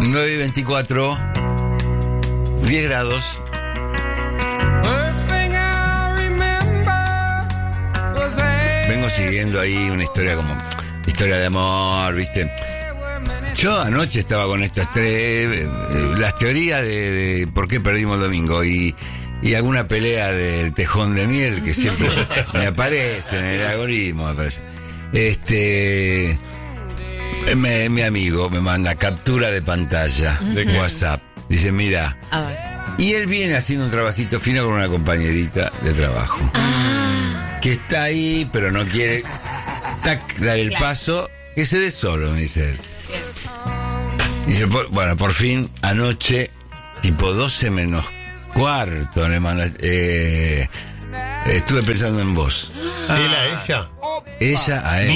9:24, 10 grados. Vengo siguiendo ahí una historia como historia de amor, ¿viste? Yo anoche estaba con estas tres, las teorías de por qué perdimos el domingo y alguna pelea del tejón de miel que siempre me aparece en el algoritmo, me aparece. Mi amigo me manda captura de pantalla de WhatsApp. Dice, mira, y él viene haciendo un trabajito fino con una compañerita de trabajo. Que está ahí, pero no quiere dar el paso, que se dé solo, me dice él. Dice, bueno, por fin, anoche, tipo 12:15, le manda, estuve pensando en vos. ¿Él a ella? Ella a él. ¡No!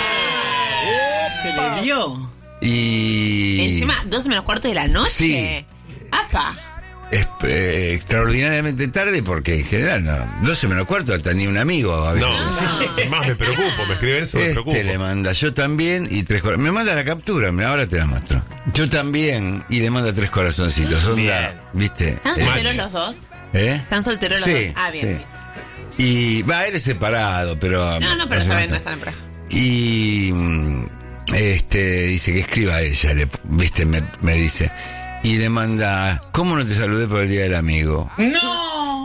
Se le dio. Y... Encima, 12:15 de la noche. Sí. ¡Apa! Es extraordinariamente tarde porque en general no. 12:15 hasta ni un amigo a veces. No, más me preocupo, me escribe eso, me preocupo. Le manda yo también y 3 corazoncitos. Me manda la captura, ahora te la muestro. Yo también y le manda 3 corazoncitos. Onda, ¿viste? ¿Están solteros los dos? ¿Están solteros los sí, dos? Ah, bien. Sí. Y él es separado, pero... No, pero ya ven, no están en pareja. Y dice que escriba a ella, ¿viste? Me dice... Y le manda, ¿cómo no te saludé por el día del amigo? ¡No!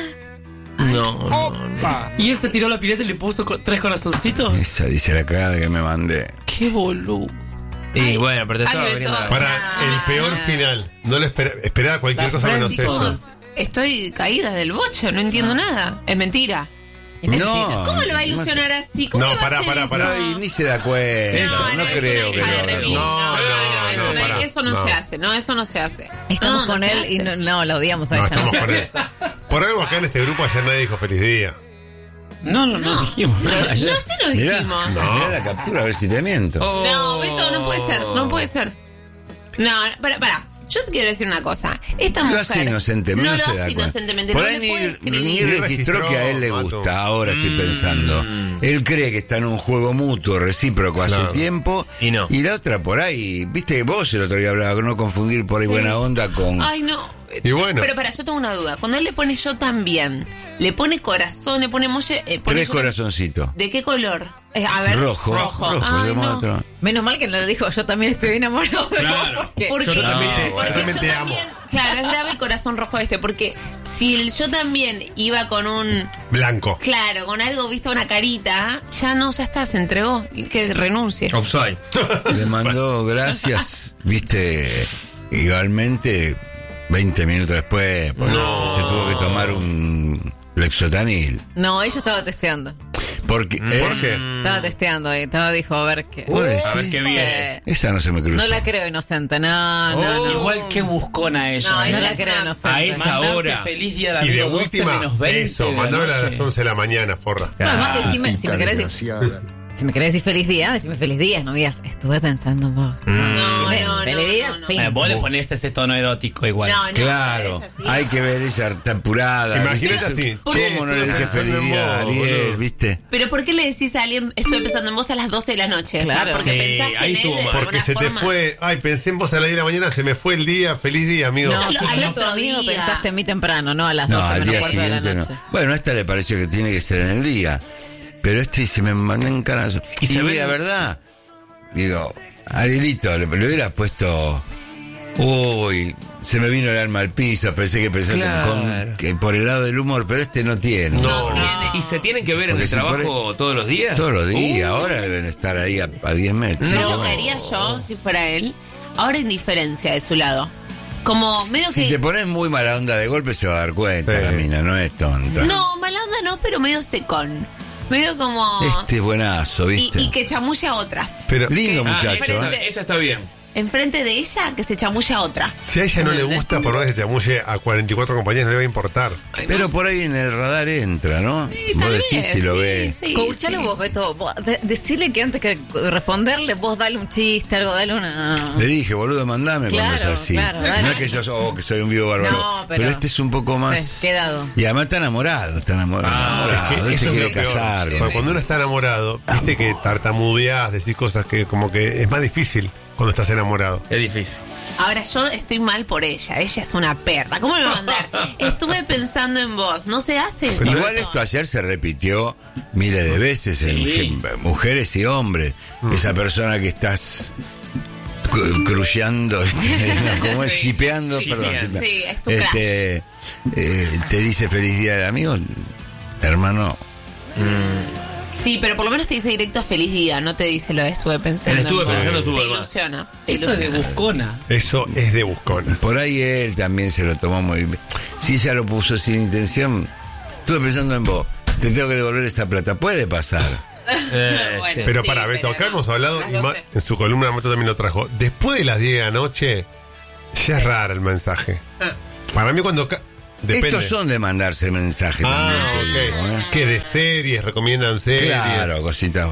No. ¿Y él se tiró la pileta y le puso 3 corazoncitos? Esa dice la cagada que me mandé. ¡Qué boludo! Y bueno, pero te estaba abriendo la... Para el peor final. No lo esperaba cualquier cosa menos esto. Estoy caída del bocho, no entiendo nada. Es mentira. No. ¿Cómo lo va a ilusionar así? ¿Cómo No, le va a hacer pará. eso? Y ni se da cuenta. No creo que lo haga. No, eso no se hace. No, eso no se hace. Estamos con él y no la odiamos a ella. Estamos con él. Por algo acá en este grupo ayer nadie dijo feliz día. No dijimos nada. No sé, lo dijimos. Mirá la captura, a ver si te miento. No, Beto, no puede ser. No, pará. Yo te quiero decir una cosa. Esta mujer... Lo hace inocentemente, no se da cuenta. Por ahí ni registró que a él le gusta. Ahora estoy pensando. Él cree que está en un juego mutuo, recíproco hace tiempo. Y no. Y la otra por ahí, viste que vos el otro día hablabas, no confundir por ahí buena onda con... Ay, no. Y bueno. Pero yo tengo una duda. Cuando él le pone yo también, le pone corazón, le pone emoji... 3 corazoncitos. ¿De qué color? A ver. Rojo. Ay, no. Menos mal que no le dijo, yo también estoy enamorado de vos. Porque Yo también te yo amo. Claro, es grave el corazón rojo porque si yo también iba con un... Blanco. Claro, con algo, viste, una carita, ya está, se entregó, que renuncie. Offside. Le mandó gracias, viste, igualmente 20 minutos después, porque se tuvo que tomar un Lexotanil. No, ella estaba testeando. ¿Por qué? Estaba testeando ahí, dijo, a ver qué. A ver qué viene. Esa no se me cruzó. No la creo inocente, no. Igual que buscona ella. No la creo inocente. A esa hora. Feliz día de Y de amigo, última, 12:20 eso, de la mandámela a noche. las 11 de la mañana, forra. No, además decime, si me querés decir feliz día, decime feliz día, no digas, estuve pensando en vos. Feliz día, fin. Vos le ponés ese tono erótico igual. Claro, hay que ver ella está apurada. Imagínate ¿viste? así. ¿Cómo no le dije feliz día a Ariel, viste? Pero ¿por qué le decís a alguien, estuve pensando en vos a las 12 de la noche? Claro. Porque Sí, pensaste ahí en él tuvo de más. Porque alguna se te forma. fue. Ay, pensé en vos a las 10 de la mañana, se me fue el día. Feliz día, amigo. No, si al sos otro tu amigo, día. pensaste en mí temprano, no a las No, 12 al menos día cuarto de la siguiente noche. no. Bueno, a esta le pareció que tiene que ser en el día. Pero se me mandó en carazo. Y la verdad, digo, Arielito, le hubieras puesto... Uy, se me vino el alma al piso, pensé que que por el lado del humor, pero no tiene. No. ¿Y se tienen que ver en Porque el si trabajo todos los días? Todos los días, ahora deben estar ahí a 10 metros. ¿Sabes lo que haría yo si fuera él? Ahora indiferencia de su lado. Como medio Si que... te pones muy mala onda de golpe se va a dar cuenta la mina, no es tonta. No, mala onda no, pero medio secón. Medio como... Es buenazo, ¿viste? Y que chamulla a otras. Pero Lindo muchacho, Esa está bien. Enfrente de ella, que se chamulla a otra. si a ella no le gusta, por más que se chamulle a 44 compañeros, no le va a importar. Pero por ahí en el radar entra, ¿no? Vos decís si lo ves. Coachalo vos, Beto. Decirle que antes que responderle, vos dale un chiste, algo, dale una... Le dije, boludo, mandame cuando es así. Claro, no dale. es que yo que soy un vivo bárbaro. No, pero este es un poco más... quedado. Y además está enamorado. Es que Él se eso quiere es lo peor. casar. Cuando uno está enamorado, viste que tartamudeás, decís cosas que como que es más difícil cuando estás enamorado. Es difícil. Ahora yo estoy mal por ella es una perra. ¿Cómo le va a mandar? Estuve pensando en vos. No se hace eso. Igual esto ayer se repitió miles de veces en mujeres y hombres. Esa persona que estás cruceando, como es, shipeando, perdón. Sí, es tu te dice feliz día del amigo, hermano. Sí, pero por lo menos te dice directo feliz día, no te dice lo de estuve pensando. El estuve pensando tuvo te más. ilusiona. Eso es de buscona. Eso es de buscona. Por ahí él también se lo tomó muy bien. Si ella lo puso sin intención, estuve pensando en vos, te tengo que devolver esa plata. Puede pasar. Bueno, Pero sí, para Beto, acá no. hemos hablado, Las y 12. en su columna Mato también lo trajo. Después de las 10 de la noche, ya es raro el mensaje. Para mí cuando... Depende. Estos son de mandarse mensajes también, te digo, ok. Que de series, recomiendan series. Claro, cositas.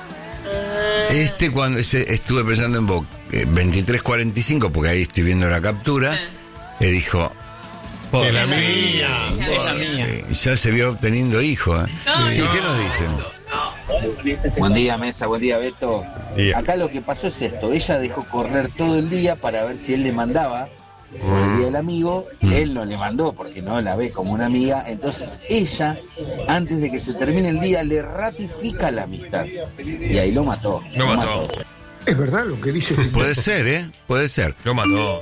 Cuando estuve pensando en vos, 23:45, porque ahí estoy viendo la captura, le dijo... De la mía. Es la mía. Ya se vio teniendo hijos. Sí, ¿qué nos dicen? Buen día, Mesa, buen día, Beto. Día. Acá lo que pasó es esto, ella dejó correr todo el día para ver si él le mandaba por el día del amigo, él no le mandó porque no la ve como una amiga, entonces ella, antes de que se termine el día, le ratifica la amistad. Y ahí lo mató. Lo mató. Es verdad lo que dice. Puede ser, puede ser. Lo mató.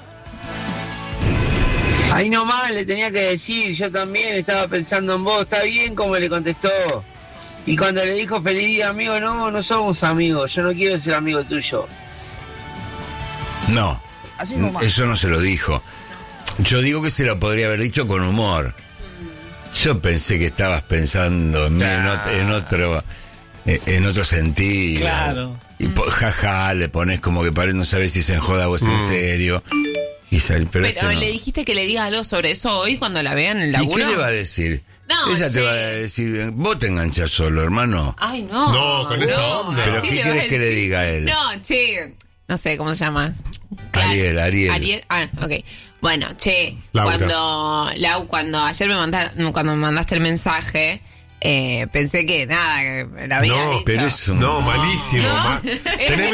Ahí nomás le tenía que decir, yo también estaba pensando en vos, está bien como le contestó. Y cuando le dijo feliz día amigo, no somos amigos, yo no quiero ser amigo tuyo. No, Así nomás. eso no se lo dijo. Yo digo que se lo podría haber dicho con humor. Yo pensé que estabas pensando en mí en otro sentido. Claro. Y jaja, le pones como que no sabes si se enjoda o es en serio. Pero Pero no. le dijiste que le diga algo sobre eso hoy cuando la vean en el ¿Y laburo. qué le va a decir? No, Ella te sí. va a decir, vos te enganchas solo, hermano. Ay, no. No, con esa onda. ¿Pero así qué le vas querés a que le decir. diga a él? No, che. No sé cómo se llama. Ariel. Ariel. Ah, ok. Bueno, che. Laura. Cuando ayer cuando me mandaste el mensaje, pensé que nada, que la había No, dicho. pero es un... No, malísimo. No. Tenés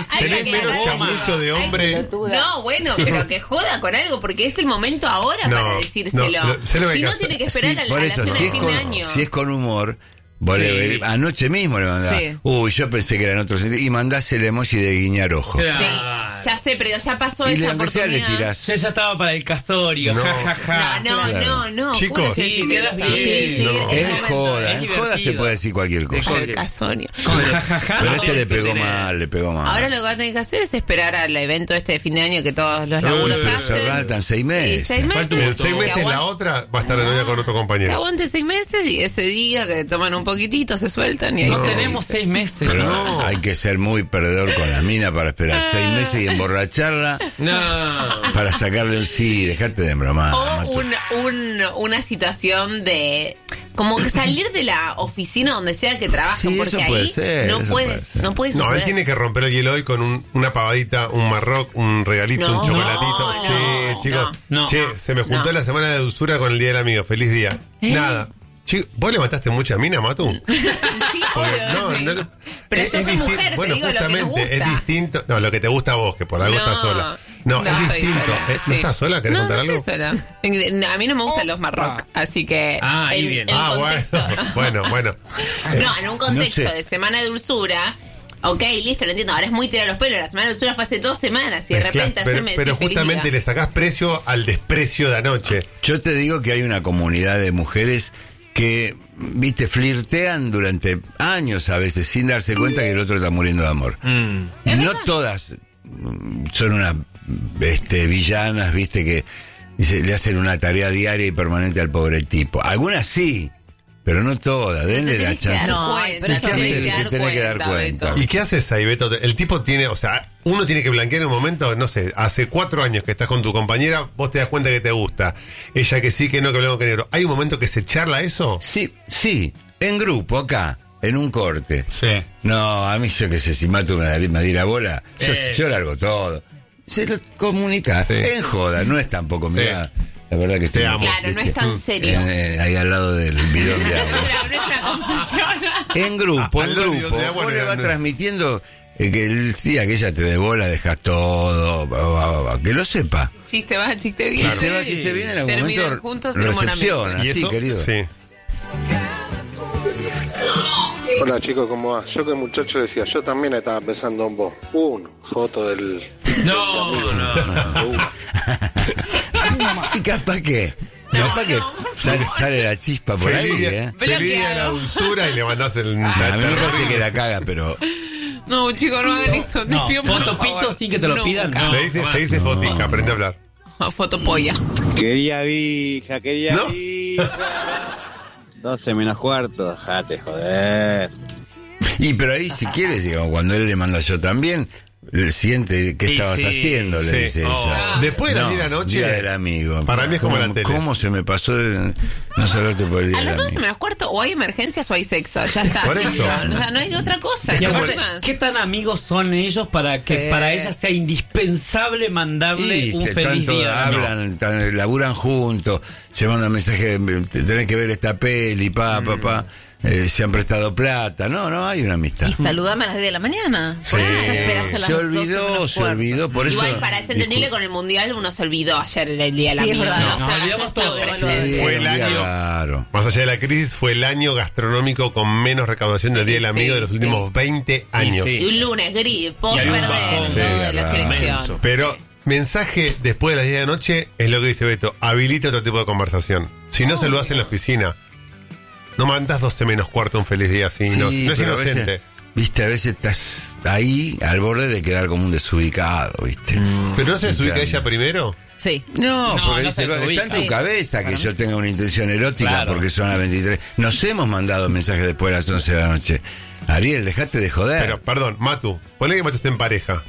menos chamullo de hombre. No, bueno, pero que joda con algo, porque es el momento ahora No, para decírselo. no, pero sé lo que Si hay no, que hacer. tiene que esperar Sí, a por la eso, cena si de es, fin con, de año. si es con humor, vos anoche mismo le mandás. Sí. Uy, yo pensé que era en otro sentido. Y mandás el emoji de guiñar ojos. Sí, ya sé, pero ya pasó Y esa aunque sea le oportunidad. tirás. Yo ya estaba para el casorio, No. jajaja. No. Chicos. ¿cómo le Sí, decís quedas eso? bien. Sí, No. Es momento. joda, es en joda se divertido. puede decir cualquier cosa. El casonio. Con jajaja. Pero no este le tienes pegó que tener. mal, le pegó mal. Ahora lo que va a tener que hacer es esperar al evento este de fin de año que todos los laburos pero hacen. se faltan 6 Y meses. 6 meses. En 6 Que meses la aguante- otra va a estar de novia con otro Que compañero. aguante 6 meses y ese día que toman un poquitito se sueltan y ahí No se tenemos dice. 6 meses. Pero No. hay que ser muy perdedor con la mina para esperar 6 meses y emborracharla No. para sacarle un sí, dejate de embromar. O macho. una situación de como que salir de la oficina donde sea que trabajen, Sí, porque eso puede ahí ser, no eso puede puede ser. suceder. No, él tiene que romper el hielo hoy con una pavadita, un marroc, un regalito, No, un chocolatito. no, Sí, chicos. no. Che, se me juntó No. la semana de dulzura con el día del amigo. Feliz día. Nada. Chico, ¿vos levantaste mucha mina, Matu? Sí, obvio, sí. Pero yo soy mujer, bueno, te digo lo que nos justamente, gusta. es distinto. No, lo que te gusta a vos, que por algo estás sola. No, es estoy distinto. sola, ¿No sí. estás sola? ¿Querés contar no algo? estoy sola. No, a mí no me gustan los marroc, así que... Ah, ahí viene. Ah, contexto. bueno. No, en un contexto No sé. de semana de dulzura... Ok, listo, lo entiendo. Ahora es muy tirar los pelos. La semana de dulzura fue hace 2 semanas y de repente ayer me pero decís feliz justamente día. le sacás precio al desprecio de anoche. Yo te digo que hay una comunidad de mujeres que, viste, flirtean durante años a veces sin darse cuenta que el otro está muriendo de amor. No todas son unas villanas, viste, que le hacen una tarea diaria y permanente al pobre tipo. Algunas sí, pero no todas. Denle la chance. No, pero eso te tenés que dar cuenta. ¿Y qué haces ahí, Beto? El tipo tiene, o sea, uno tiene que blanquear en un momento, no sé, hace 4 años que estás con tu compañera, vos te das cuenta que te gusta. Ella que sí, que no, que blanco, que negro. ¿Hay un momento que se charla eso? Sí, en grupo, acá, en un corte. Sí. No, a mí yo que sé, si Mato me di la bola, yo largo todo. Se lo comunica. En joda, no es tampoco, mirá. La verdad que estoy, amo. Claro, no es tan serio. ahí al lado del bidón de agua. No es una confesión. En grupo, Al en lado del grupo. bidón de agua Vos no le vas no- transmitiendo que el día que ella te dé bola, dejas todo, que lo sepa. Chiste va, chiste bien. Chiste va, chiste bien, en algún Terminan momento juntos y enamoran. recepciona, ¿Y sí, eso? querido. Sí. Hola chicos, ¿cómo va? Yo que el muchacho decía, yo también estaba pensando en vos. Foto del... No. ¿Y capaz que? Capaz que sale la chispa por ahí, ¿eh? Feliz día de la dulzura y le mandás el... A mí me parece que la caga, pero... No, chicos, no hagan eso. Te pido, por fotopito favor. sin que te lo pidan. Nunca. No. Se dice fotica, aprende a hablar. Fotopolla. Quería vija, ¿No? vija. 12 menos cuarto, dejate joder. Y pero ahí si quieres, digamos, cuando él le manda yo también, él siente qué estabas haciendo, le dice ella. Después de las 10 de la noche. Día del amigo. Para mí es como la tele. ¿Cómo se me pasó de no saludarte por el día A del las 12 amigo? menos cuarto o hay emergencias o hay sexo. Ya está. Por eso. O sea, no hay otra cosa. Y ¿Qué aparte, más? ¿qué tan amigos son ellos para que Sí. para ella sea indispensable mandarle Y un feliz tanto día? hablan, laburan juntos, se mandan mensajes, tenés que ver esta peli, pa. Se han prestado plata. No hay una amistad. Y saludame a las 10 de la mañana. Sí. ¿Por qué esperás a las Se 12 olvidó, menos se cuarto? olvidó, por eso... Igual, para ser entendible, con el mundial uno se olvidó ayer el día de la Sí, es amiga. verdad. ¿no? O sea, Nos olvidamos ya está todos. presente. Sí, Fue era el un día año- raro. Más allá de la crisis, fue el año gastronómico con menos recaudación del Día del Amigo de los últimos 20 años. sí. Y un lunes gris, post Y hay un perder bajón. todo Sí, de la raro. selección. Pero mensaje después de las 10 de la noche es lo que dice Beto, habilita otro tipo de conversación. Si no se lo hace en la oficina, no mandas 12 menos cuarto un feliz día así, no es pero inocente. a veces estás ahí al borde de quedar como un desubicado, ¿viste? ¿Pero no se desubica Claro. ella primero? Sí. No, No, porque no dice, se desubica. está en tu Sí. cabeza que yo tenga una intención erótica Claro. porque son las 23. Nos hemos mandado mensajes después de las 11 de la noche. Ariel, dejate de joder. Pero, perdón, Matu, ponle que Matu esté en pareja.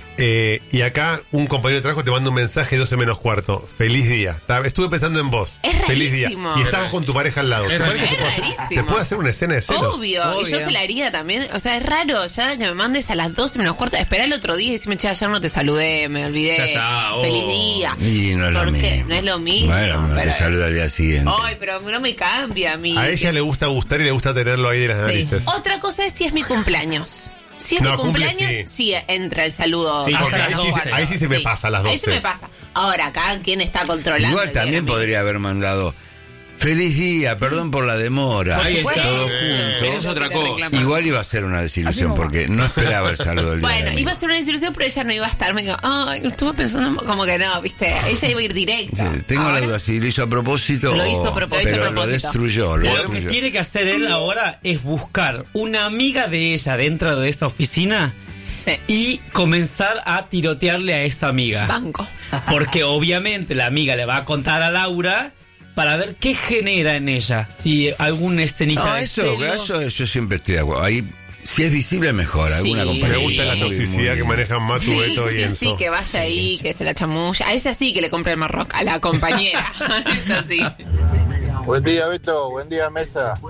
Y acá un compañero de trabajo te manda un mensaje 12 menos cuarto. Feliz día. Estuve pensando en vos. Es Feliz día. rarísimo. Y estabas con tu pareja al lado. ¿Tu pareja te puede hacer- rarísimo. te puede hacer una escena de celos? Obvio. Y yo se la haría también. O sea, es raro ya que me mandes a las 12 menos cuarto. Esperá el otro día y decirme, che, ayer no te saludé, me olvidé. Ya está, Feliz día. Y no es lo ¿Por qué? mismo. No es lo mismo. Bueno, no te pero- saluda al día siguiente. Ay, pero no me cambia a mí. A ella le gusta gustar y le gusta tenerlo ahí de las Sí. narices. Otra cosa es si es mi cumpleaños. Si es No, mi cumple, cumpleaños, sí entra el saludo. Sí, Porque hasta ahí las sí, 12. ahí sí se me pasa a las 12. Ahí se me pasa. Ahora, acá, ¿quién está controlando? Igual el también día? podría haber mandado feliz día, perdón por la demora. Ahí supuesto. está. Todo Eso es junto. otra cosa. Igual iba a ser una desilusión porque no esperaba el saludo del día. Bueno, del amigo. iba a ser una desilusión, pero ella no iba a estar. Me dijo, ay, estuve pensando como que no, viste. Ella iba a ir directa. Sí, tengo Ahora, la duda si lo hizo a propósito Lo o- hizo a propósito. pero Lo hizo a lo propósito. destruyó. Lo Lo que destruyó. tiene que hacer él ahora es buscar una amiga de ella dentro de esa oficina Sí. y comenzar a tirotearle a esa amiga. Banco. Porque obviamente la amiga le va a contar a Laura para ver qué genera en ella. Si alguna escenita No, de eso celos. yo siempre estoy de acuerdo. Ahí, si es visible, mejor. Alguna Sí. compañía. Me gusta la muy, toxicidad muy- que manejan Matu, Sí, Beto y sí, Enzo. sí, que vaya ahí, que se la chamulla. A esa sí que le compre el marroca, a la compañera. Esa sí. Buen día Beto, buen día Mesa.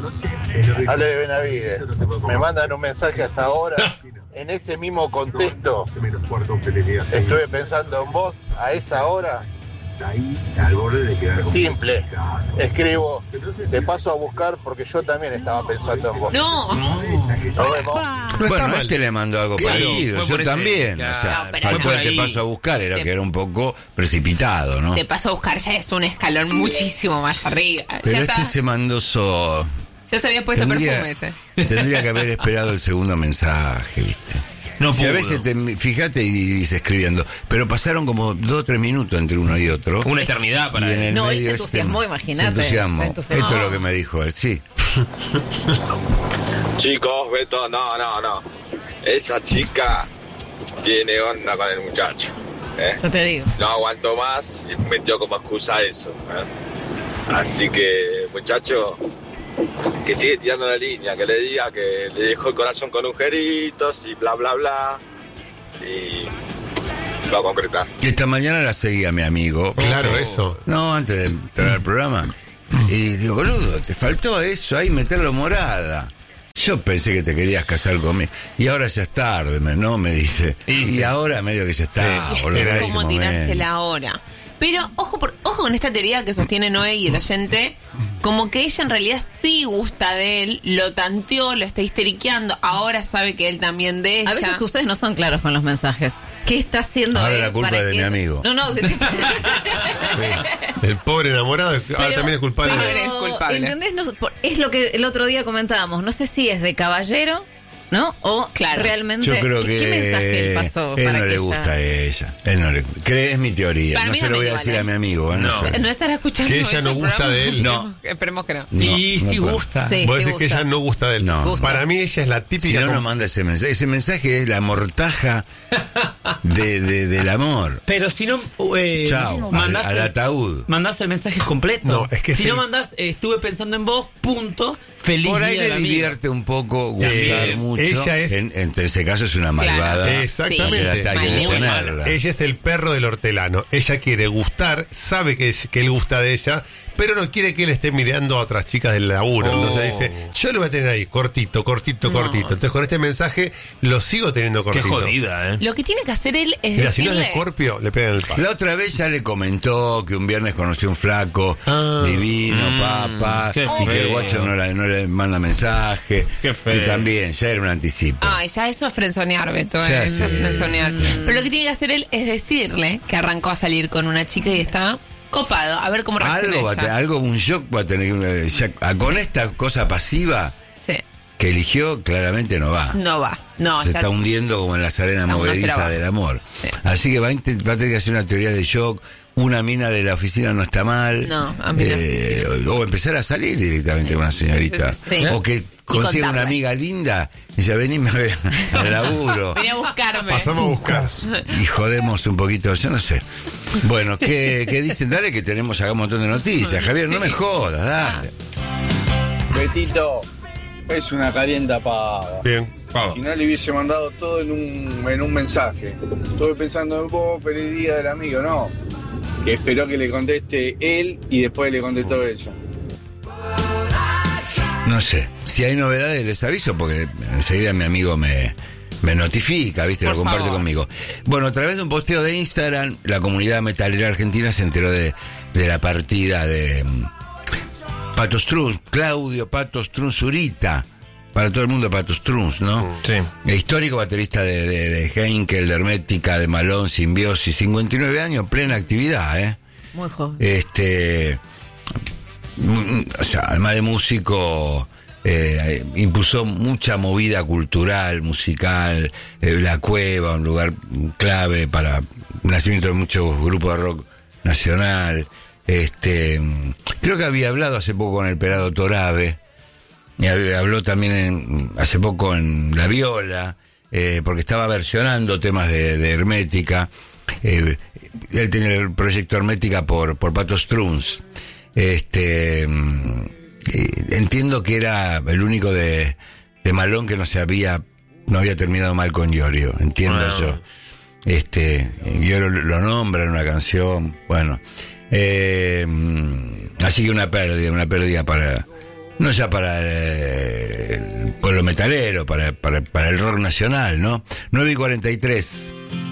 Ale de Benavides. Me mandan un mensaje a esa hora. En ese mismo contexto, estuve pensando en vos a esa hora. Simple. Escribo, te paso a buscar porque yo también estaba pensando en vos. No. Nos vemos. No está Bueno, mal. este le mandó algo Claro, parecido. fue Yo por ese- también. claro. O sea, No, pero faltó por el te ahí. paso a buscar, era Sí. que era un poco precipitado, ¿no? Te paso a buscar, ya es un escalón muchísimo más arriba. Pero ya este está. se mandó ya se había puesto perfume este. tendría que haber esperado el segundo mensaje, ¿viste? No Si a pudo. veces fíjate y dice escribiendo, pero pasaron como 2 o 3 minutos entre uno y otro. Una eternidad para Y en él. el No, él medio se entusiasmó, imagínate. Se entusiasmó. Se entusiasmó. Esto es lo que me dijo él, sí. Chicos, Beto, no. Esa chica tiene onda con el muchacho. Yo te digo. No aguanto más y metió como excusa eso. Así que, muchacho, que sigue tirando la línea, que le diga que le dejó el corazón con agujeritos y bla, bla, bla. Y lo va a concretar. Y esta mañana la seguía mi amigo. Claro, eso. No, antes de entrar al programa. Y digo, boludo, te faltó eso ahí, meterlo morada. Yo pensé que te querías casar conmigo. Y ahora ya es tarde, ¿no? Me dice. Sí. Y ahora medio que ya está, Y boludo. es era ese como momento. tirársela ahora. Pero ojo con esta teoría que sostiene Noé y el oyente, como que ella en realidad sí gusta de él, lo tanteó, lo está histeriqueando, ahora sabe que él también de ella. A veces ustedes no son claros con los mensajes. ¿Qué está haciendo Ahora él la culpa para es de que mi ella- amigo. No, El pobre enamorado ahora también es culpable. Pero- eres culpable. ¿Entendés? Es lo que el otro día comentábamos. No sé si es de caballero, ¿no? O Claro. realmente. Yo creo ¿Qué mensaje él pasó? él para no que le ella- gusta a ella. Él no le es mi teoría. Para No mí se no lo me voy a igual, decir a mi amigo. No sé. No estará escuchando. Que ella este no gusta programa. de él. No. Esperemos que no. Sí, No sí puedo. gusta. Sí. Vos que decís que gusta. ella no gusta de él. No. Para mí ella es la Si típica. no, no como- manda ese mensaje. Ese mensaje es la mortaja del amor. Pero si no Chao. mandás Al el- ataúd. mandás el mensaje completo. No, es que si es no el- mandás, estuve pensando en vos, punto, feliz Por ahí día le del amigo. divierte un poco gustar También. mucho. Ella es- En ese caso es una malvada. Claro. Exactamente. Que hay que Muy detenerla. Ella es el perro del hortelano. Ella quiere gustar, sabe que él gusta de ella, pero no quiere que él esté mirando a otras chicas del laburo. Entonces dice, yo lo voy a tener ahí, cortito. Entonces con este mensaje lo sigo teniendo Qué cortito. jodida, ¿eh? Lo que tiene que hacer él es Mira, si no es de decirle... Scorpio, le pegan el palo. La otra vez ya le comentó que un viernes conoció un flaco divino, papa, qué y que el feo. guacho no le manda mensaje. Qué feo. Que también, ya era un anticipo. Ay, ya eso es frenzonear, Beto. Ya Eso es sé. frenzonear. Pero lo que tiene que hacer él es decirle que arrancó a salir con una chica y está copado. A ver cómo reacciona Algo, ella. un shock va a tener que... Con esta cosa pasiva Sí. que eligió, claramente no va. No va. No, Se ya- está hundiendo como en las arenas Aún no se la movedizas baja. del amor. Sí. Así que va a tener que hacer una teoría de shock. Una mina de la oficina no está mal. No, a mí no. O empezar a salir directamente con una señorita. Sí, sí, sí. O que consiga una contarle. amiga linda y dice, venime a ver al laburo. Vení a buscarme. Pasamos a buscar. Y jodemos un poquito, yo no sé. Bueno, ¿qué dicen? Dale que tenemos acá un montón de noticias. Javier, no me jodas, dale. Betito, es una calienta pava. Bien. Si no le hubiese mandado todo en un mensaje. Estuve pensando en vos, feliz día del amigo, no. Que esperó que le conteste él y después le contestó ella. No sé. Si hay novedades les aviso porque enseguida mi amigo me notifica, ¿viste? Por Lo comparte favor. conmigo. Bueno, a través de un posteo de Instagram, la comunidad metalera argentina se enteró de la partida de Pato Strunz, Claudio Pato Strunz Zurita. Para todo el mundo Pato Strunz, ¿no? Sí. El histórico baterista de Heinkel, de Hermética, de Malón, Simbiosis, 59 años, plena actividad, ¿eh? Muy joven. O sea, además de músico, impulsó mucha movida cultural, musical, La Cueva, un lugar clave para el nacimiento de muchos grupos de rock nacional. Creo que había hablado hace poco con el Pelado Torabe, y habló también hace poco en La Viola, porque estaba versionando temas de Hermética. Él tenía el proyecto Hermética por Pato Strunz. Entiendo que era el único de Malón que no había terminado mal con Iorio, entiendo Bueno. yo. Iorio lo nombra en una canción, bueno. Así que una pérdida para, no ya para el pueblo metalero, para el rock nacional, ¿no? 9:43.